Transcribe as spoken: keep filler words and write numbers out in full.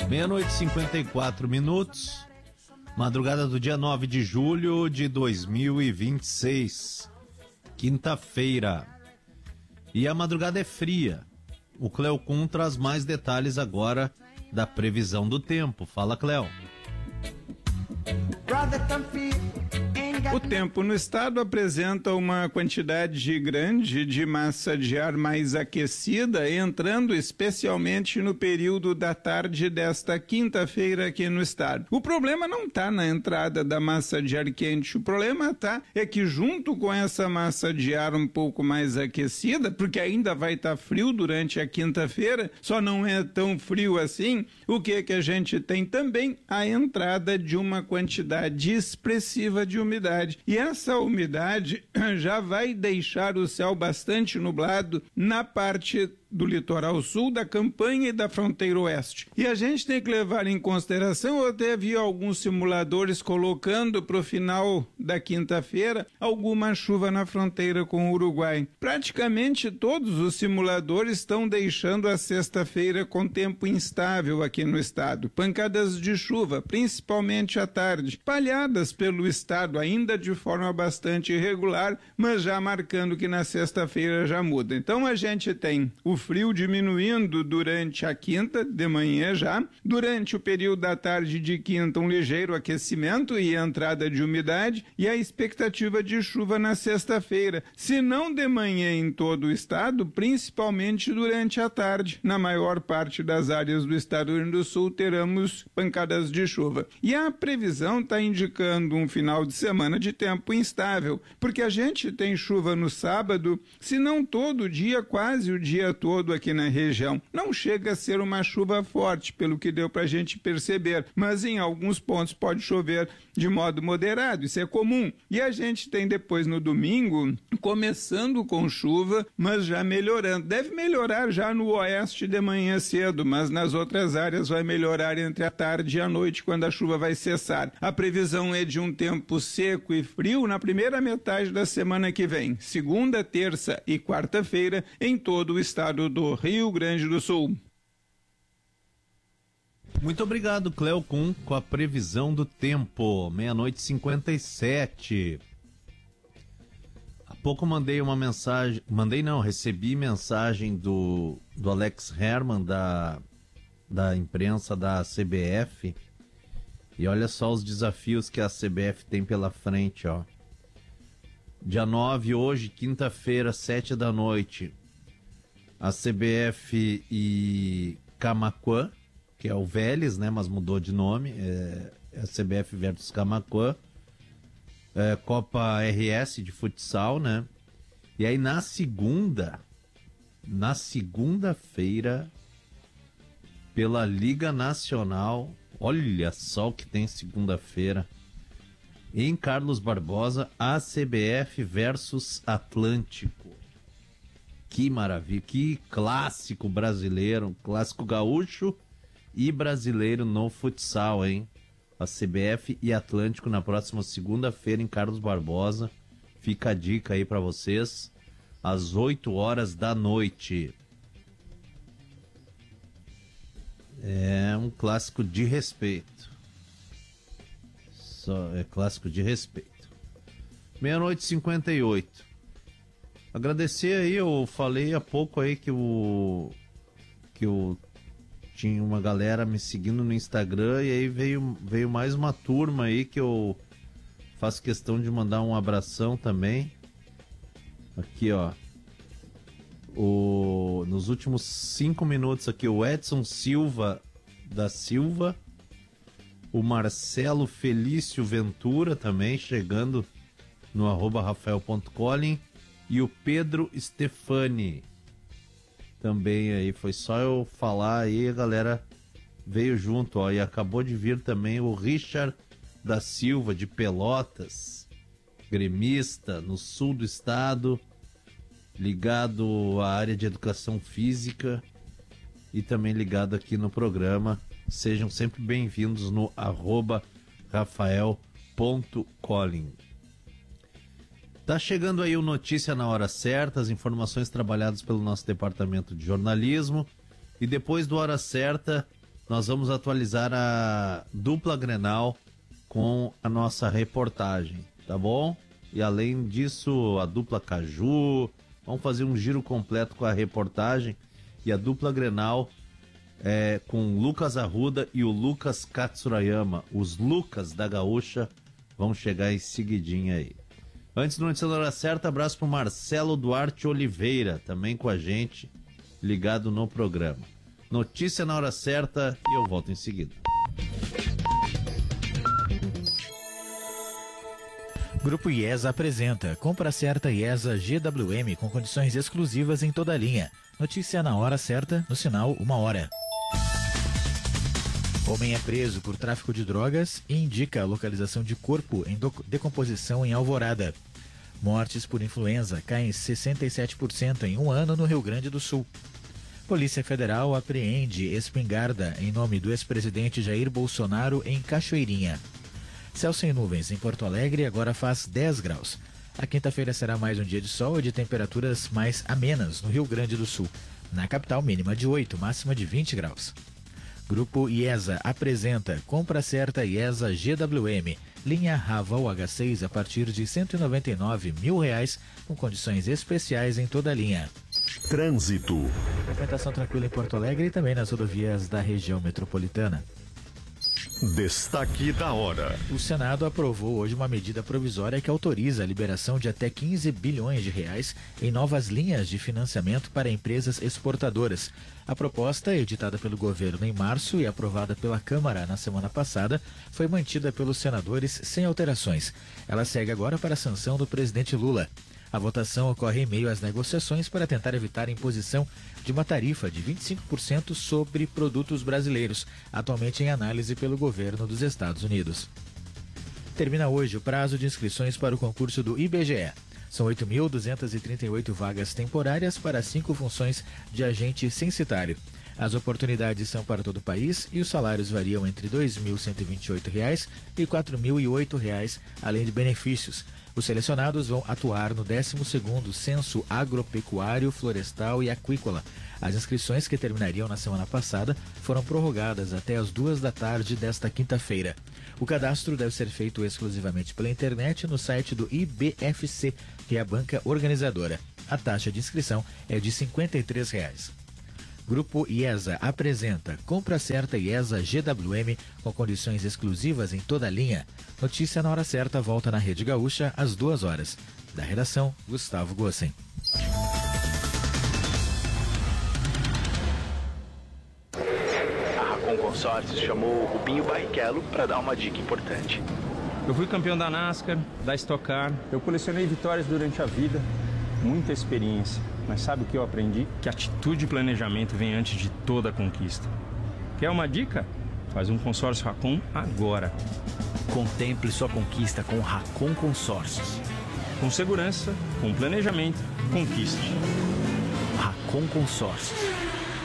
Meia-noite e cinquenta e quatro minutos, madrugada do dia nove de julho de dois mil e vinte e seis, quinta-feira. E a madrugada é fria. O Cleocum traz mais detalhes agora da previsão do tempo. Fala, Cleo. O tempo no estado apresenta uma quantidade grande de massa de ar mais aquecida, entrando especialmente no período da tarde desta quinta-feira aqui no estado. O problema não está na entrada da massa de ar quente, o problema tá é que junto com essa massa de ar um pouco mais aquecida, porque ainda vai estar tá frio durante a quinta-feira, só não é tão frio assim, o que que a gente tem também? A entrada de uma quantidade expressiva de umidade. E essa umidade já vai deixar o céu bastante nublado na parte do litoral sul, da campanha e da fronteira oeste. E a gente tem que levar em consideração, eu até vi alguns simuladores colocando para o final da quinta-feira alguma chuva na fronteira com o Uruguai. Praticamente todos os simuladores estão deixando a sexta-feira com tempo instável aqui no estado. Pancadas de chuva, principalmente à tarde, espalhadas pelo estado ainda de forma bastante irregular, mas já marcando que na sexta-feira já muda. Então a gente tem o frio diminuindo durante a quinta, de manhã já. Durante o período da tarde de quinta, um ligeiro aquecimento e entrada de umidade, e a expectativa de chuva na sexta-feira. Se não de manhã em todo o estado, principalmente durante a tarde. Na maior parte das áreas do estado do Rio Grande do Sul, teremos pancadas de chuva. E a previsão está indicando um final de semana de tempo instável, porque a gente tem chuva no sábado, se não todo dia, quase o dia todo, todo aqui na região. Não chega a ser uma chuva forte, pelo que deu para a gente perceber, mas em alguns pontos pode chover de modo moderado, isso é comum. E a gente tem depois no domingo, começando com chuva, mas já melhorando. Deve melhorar já no oeste de manhã cedo, mas nas outras áreas vai melhorar entre a tarde e a noite, quando a chuva vai cessar. A previsão é de um tempo seco e frio na primeira metade da semana que vem, segunda, terça e quarta-feira, em todo o estado do Rio Grande do Sul. Muito obrigado, Cleocum, com a previsão do tempo. Meia-noite e cinquenta e sete. Há pouco mandei uma mensagem, mandei não, recebi mensagem do, do Alex Herman, da, da imprensa da C B F, e olha só os desafios que a C B F tem pela frente, ó. Dia nove, hoje, quinta-feira, sete da noite, a C B F e Camaquã, que é o Vélez, né, mas mudou de nome, é, é a C B F versus Camaquã, é, Copa R S de futsal, né, e aí na segunda, na segunda-feira, pela Liga Nacional, olha só o que tem segunda-feira, em Carlos Barbosa, a C B F versus Atlântico. Que maravilha, que clássico brasileiro, clássico gaúcho e brasileiro no futsal, hein? A C B F e Atlântico na próxima segunda-feira em Carlos Barbosa. Fica a dica aí pra vocês, às oito horas da noite. É um clássico de respeito. Só é clássico de respeito. Meia-noite e cinquenta e oito. Agradecer aí, eu falei há pouco aí que o que eu tinha uma galera me seguindo no Instagram, e aí veio, veio mais uma turma aí que eu faço questão de mandar um abração também. Aqui, ó, o, nos últimos cinco minutos aqui, o Edson Silva da Silva, o Marcelo Felício Ventura também chegando no arroba rafael ponto colin, e o Pedro Stefani também aí, foi só eu falar aí, a galera veio junto, ó, e acabou de vir também o Richard da Silva de Pelotas, gremista no sul do estado, ligado à área de educação física e também ligado aqui no programa. Sejam sempre bem-vindos no arroba rafael ponto colin. Tá chegando aí o Notícia na Hora Certa, as informações trabalhadas pelo nosso departamento de jornalismo. E depois do Hora Certa, nós vamos atualizar a dupla Grenal com a nossa reportagem, tá bom? E além disso, a dupla Caju, vamos fazer um giro completo com a reportagem e a dupla Grenal é, com o Lucas Arruda e o Lucas Katsurayama. Os Lucas da Gaúcha vão chegar em seguidinha aí. Antes do Notícia da Hora Certa, abraço pro Marcelo Duarte Oliveira, também com a gente, ligado no programa. Notícia na Hora Certa e eu volto em seguida. Grupo IESA apresenta Compra Certa IESA G W M com condições exclusivas em toda a linha. Notícia na Hora Certa, no sinal uma hora. Homem é preso por tráfico de drogas e indica a localização de corpo em decomposição em Alvorada. Mortes por influenza caem sessenta e sete por cento em um ano no Rio Grande do Sul. Polícia Federal apreende espingarda em nome do ex-presidente Jair Bolsonaro em Cachoeirinha. Céu sem nuvens em Porto Alegre agora faz dez graus. A quinta-feira será mais um dia de sol e de temperaturas mais amenas no Rio Grande do Sul. Na capital, mínima de oito, máxima de vinte graus. Grupo IESA apresenta Compra Certa IESA G W M, linha Raval H seis a partir de cento e noventa e nove mil reais, com condições especiais em toda a linha. Trânsito. Movimentação tranquila em Porto Alegre e também nas rodovias da região metropolitana. Destaque da hora. O Senado aprovou hoje uma medida provisória que autoriza a liberação de até quinze bilhões de reais em novas linhas de financiamento para empresas exportadoras. A proposta, editada pelo governo em março e aprovada pela Câmara na semana passada, foi mantida pelos senadores sem alterações. Ela segue agora para a sanção do presidente Lula. A votação ocorre em meio às negociações para tentar evitar a imposição de uma tarifa de vinte e cinco por cento sobre produtos brasileiros, atualmente em análise pelo governo dos Estados Unidos. Termina hoje o prazo de inscrições para o concurso do I B G E. São oito mil duzentas e trinta e oito vagas temporárias para cinco funções de agente censitário. As oportunidades são para todo o país e os salários variam entre dois mil cento e vinte e oito reais e quatro mil e oito reais, além de benefícios. Os selecionados vão atuar no décimo segundo Censo Agropecuário, Florestal e Aquícola. As inscrições, que terminariam na semana passada, foram prorrogadas até as duas da tarde desta quinta-feira. O cadastro deve ser feito exclusivamente pela internet no site do I B F C, que é a banca organizadora. A taxa de inscrição é de cinquenta e três reais. Grupo IESA apresenta Compra Certa IESA G W M com condições exclusivas em toda a linha. Notícia na Hora Certa volta na Rede Gaúcha às duas horas. Da redação, Gustavo Gossen. A Racon Consórcios chamou o Rubinho Barrichello para dar uma dica importante. Eu fui campeão da NASCAR, da Stock Car. Eu colecionei vitórias durante a vida, muita experiência. Mas sabe o que eu aprendi? Que atitude e planejamento vem antes de toda a conquista. Quer uma dica? Faz um consórcio Racon agora. Contemple sua conquista com o Racon Consórcios. Com segurança, com planejamento, conquiste. Racon Consórcios.